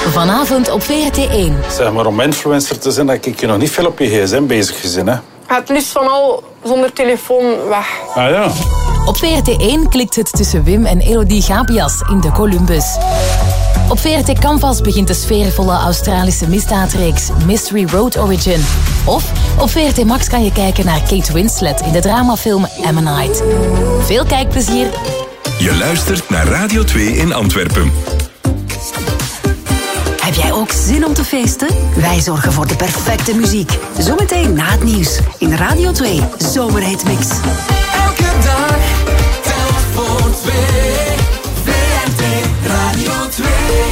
Vanavond op VRT1. Zeg maar, om influencer te zijn, dan kijk je nog niet veel op je gsm bezig gezien, hè? Het liefst van al zonder telefoon weg. Ah ja. Op VRT1 klikt het tussen Wim en Elodie Gabias in de Columbus. Op VRT Canvas begint de sfeervolle Australische misdaadreeks Mystery Road Origin. Of op VRT Max kan je kijken naar Kate Winslet in de dramafilm Ammonite. Veel kijkplezier. Je luistert naar Radio 2 in Antwerpen. Heb jij ook zin om te feesten? Wij zorgen voor de perfecte muziek. Zometeen na het nieuws in Radio 2 Zomerhitmix. Elke dag telt voor twee. VRT Radio 2.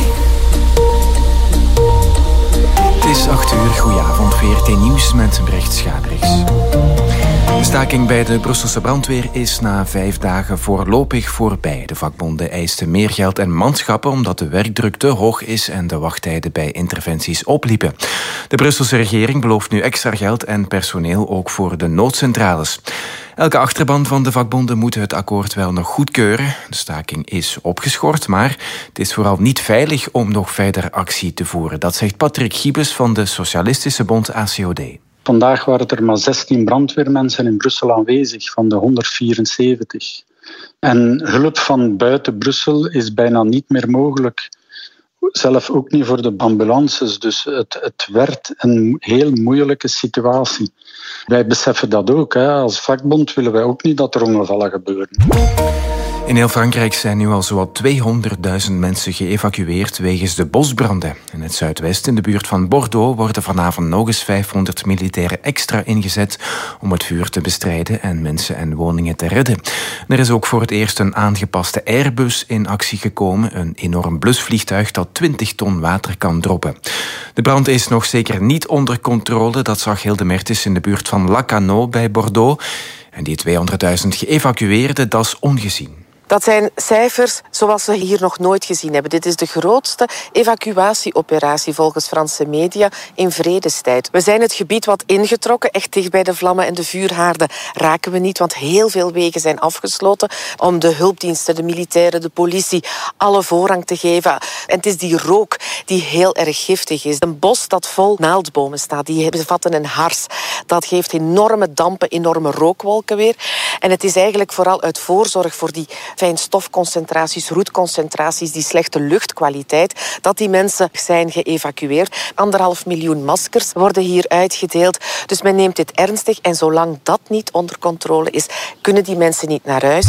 Het is 8 uur. Goedenavond. VRT Nieuws met Brecht Schabriks. De staking bij de Brusselse brandweer is na 5 dagen voorlopig voorbij. De vakbonden eisten meer geld en manschappen omdat de werkdruk te hoog is en de wachttijden bij interventies opliepen. De Brusselse regering belooft nu extra geld en personeel ook voor de noodcentrales. Elke achterban van de vakbonden moet het akkoord wel nog goedkeuren. De staking is opgeschort, maar het is vooral niet veilig om nog verder actie te voeren. Dat zegt Patrick Giebes van de Socialistische Bond ACOD. Vandaag waren er maar 16 brandweermensen in Brussel aanwezig van de 174. En hulp van buiten Brussel is bijna niet meer mogelijk. Zelf ook niet voor de ambulances. Dus het werd een heel moeilijke situatie. Wij beseffen dat ook. Hè. Als vakbond willen wij ook niet dat er ongevallen gebeuren. In heel Frankrijk zijn nu al zowat 200.000 mensen geëvacueerd wegens de bosbranden. In het zuidwest, in de buurt van Bordeaux, worden vanavond nog eens 500 militairen extra ingezet om het vuur te bestrijden en mensen en woningen te redden. Er is ook voor het eerst een aangepaste Airbus in actie gekomen, een enorm blusvliegtuig dat 20 ton water kan droppen. De brand is nog zeker niet onder controle, dat zag Hilde Mertens in de buurt van Lacanau bij Bordeaux. En die 200.000 geëvacueerden, dat is ongezien. Dat zijn cijfers zoals we hier nog nooit gezien hebben. Dit is de grootste evacuatieoperatie volgens Franse media in vredestijd. We zijn het gebied wat ingetrokken, echt dicht bij de vlammen en de vuurhaarden raken we niet, want heel veel wegen zijn afgesloten om de hulpdiensten, de militairen, de politie alle voorrang te geven. En het is die rook die heel erg giftig is. Een bos dat vol naaldbomen staat, die bevatten een hars. Dat geeft enorme dampen, enorme rookwolken weer. En het is eigenlijk vooral uit voorzorg voor die fijnstofconcentraties, roetconcentraties, die slechte luchtkwaliteit, dat die mensen zijn geëvacueerd. 1,5 miljoen maskers worden hier uitgedeeld. Dus men neemt dit ernstig en zolang dat niet onder controle is, kunnen die mensen niet naar huis.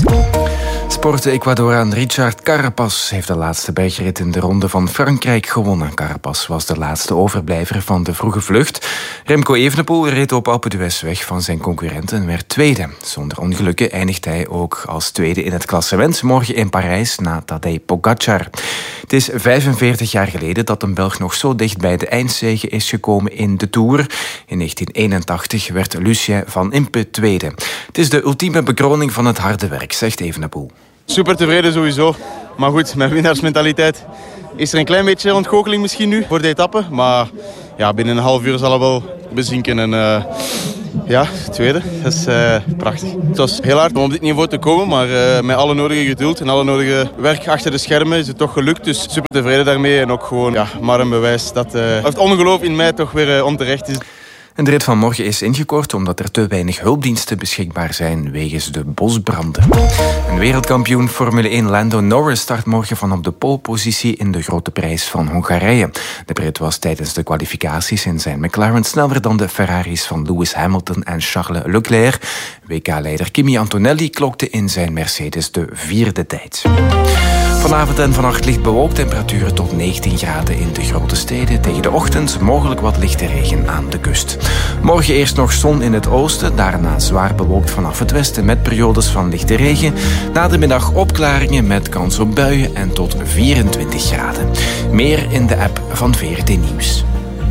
Sport-Ecuadoraan Richard Carapaz heeft de laatste bergrit in de Ronde van Frankrijk gewonnen. Carapaz was de laatste overblijver van de vroege vlucht. Remco Evenepoel reed op Alpe d'Huez weg van zijn concurrent en werd tweede. Zonder ongelukken eindigt hij ook als tweede in het klassement morgen in Parijs na Tadej Pogacar. Het is 45 jaar geleden dat een Belg nog zo dicht bij de eindzege is gekomen in de Tour. In 1981 werd Lucien van Impe tweede. Het is de ultieme bekroning van het harde werk, zegt Evenepoel. Super tevreden sowieso. Maar goed, met winnaarsmentaliteit is er een klein beetje ontgoocheling misschien nu voor de etappe. Maar ja, binnen een half uur zal het wel bezinken. En ja, tweede, dat is prachtig. Het was heel hard om op dit niveau te komen, maar met alle nodige geduld en alle nodige werk achter de schermen is het toch gelukt. Dus super tevreden daarmee en ook gewoon maar een bewijs dat het ongeloof in mij toch weer onterecht is. En de rit van morgen is ingekort omdat er te weinig hulpdiensten beschikbaar zijn wegens de bosbranden. En wereldkampioen Formule 1 Lando Norris start morgen van op de polepositie in de Grote Prijs van Hongarije. De Brit was tijdens de kwalificaties in zijn McLaren sneller dan de Ferraris van Lewis Hamilton en Charles Leclerc. WK-leider Kimi Antonelli klokte in zijn Mercedes de 4e tijd. Vanavond en vannacht licht bewolkt, temperaturen tot 19 graden in de grote steden. Tegen de ochtend mogelijk wat lichte regen aan de kust. Morgen eerst nog zon in het oosten, daarna zwaar bewolkt vanaf het westen met periodes van lichte regen. Na de middag opklaringen met kans op buien en tot 24 graden. Meer in de app van VRT Nieuws.